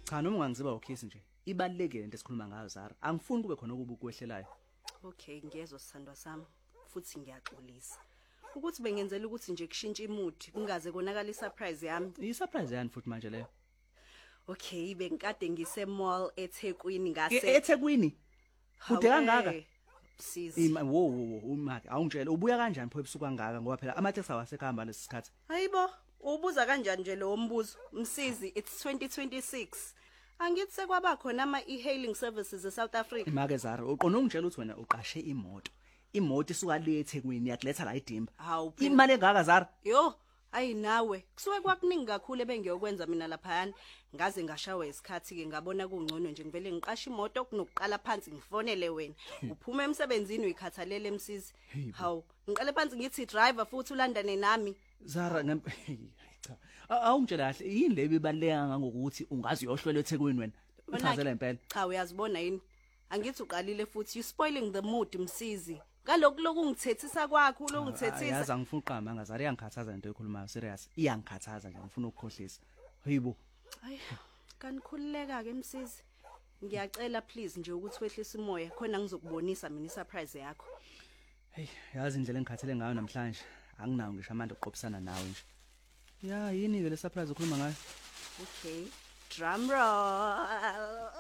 Cha noma ungangiziba ukhisi nje. Ibalekile into esikhuluma ngayo Zara. Angifuni kube khona okubi kwehlelayo. Okay, ngiyezwa sithandwa sami futhi ngiyaxolisa. Ukuthi bengenzela ukuthi nje kushintshe imudi kungaze konakala isurprise yami. Isurprise yani futhi manje leyo. Okay, bengikade ngise mall eThekwini ngase. eThekwini. Kude kangaka? Sisi. Wo umake awungitshela ubuya kanjani pho ebusuku kangaka ngoba phela amateksi awasekhamba lesikhathi. Hayibo, ubuza kanjani nje lo mbuzo? Msizi, it's 2026. Angithi sekwaba khona ama e-hailing services eSouth Africa. Imake Zara, uqonda ungitshela ukuthi wena uqashe imoto. Imoto isuka le eThekwini yakuletha la eDimba. Imali engaka Zara? Yo, ayi nawe, kusuke kwakuningi kakhulu ebengiyokwenza mina lapha ngaze ngashawa isikhathi ke ngabona kungcono nje ngivele ngiqasha imoto kunokuqala phansi ngifonele wena. Uphuma emsebenzini uyikhathalele Msizi. Hawu, ngiqale phansi ngithi driver futhi ulandane nami. Zara cha. Awungitshela kahle yini le bibaleka ngokuthi ungazi uyohlwela eThekwini wena. Uthazela impela. Cha uyazibona yini? Angithi uqalile futhi you spoiling the mood Msizi. Ngalokho lokungithethisa kwakho ulongithethisa. Yazi angifuni uqama ngazari iyangikhathaza into ekhulumayo serious. Iyangikhathaza nje ngifuna ukukhohlisa. Hayibo. Hayi, kanikhululeka ke Msizi. Ngiyacela please nje ukuthi wehlise umoya khona ngizokubonisa mina isurprise yakho. Hey, yazi indlela engikhathele ngayo namhlanje. Anginawo ngisho amandla oqophisana nawe nje. Ya yini ke le surprise ukhuluma ngayo? Okay. Drum roll.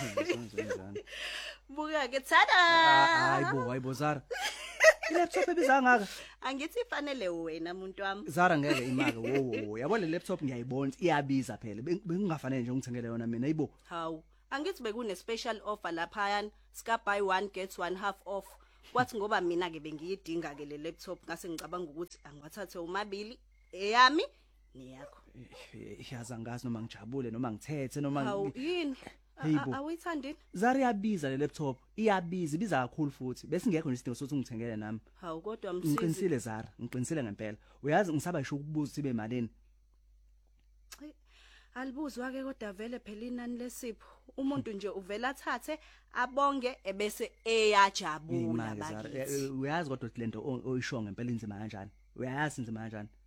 Buka ke tada. Hayibo Zara. Laptop ebiza ngaka. Angithi ifanele wena umuntu wami. Zara ngeke imake wo yabo le laptop ngiyayibona iyabiza phela. Bengingafanele nje ungithengele yona mina ayibo. Hawu. Angithi bekune special offer lapha yana. Ska buy one get one half off. Kwathi ngoba mina ke bengiyidinga ke le laptop ngase ngicabanga ukuthi angiwathathe umabili eyami niyakho. Yaza ngazi noma ngijabule noma ngithethe noma hawu yini awuyithandini Zara iyabiza le laptop iyabiza ibiza kakhulu futhi bese ngekho nje isidingo sokuthi ungithengele nami. Hawu kodwa Msizi ngiqinisile Zara ngiqinisile ngempela uyazi ngisaba ngisho ukubuza sibe malini. Alibuzwa ke kodwa vele phela inani lesipho umuntu nje uvela athathe abonge ebese eyajabula bakithi. Uyazi kodwa lento oyisho ngempela inzima kanjani uyazi inzima kanjani.